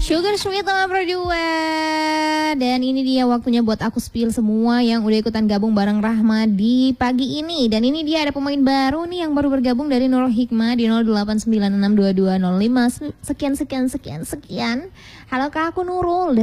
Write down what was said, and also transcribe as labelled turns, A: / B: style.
A: Sugar Sweet Nomor 2. Dan ini dia waktunya buat aku spill semua yang udah ikutan gabung bareng Rahma di pagi ini. Dan ini dia ada pemain baru nih yang baru bergabung dari Nurul Hikmah di 08962205 sekian. Halo Kak, aku Nurul.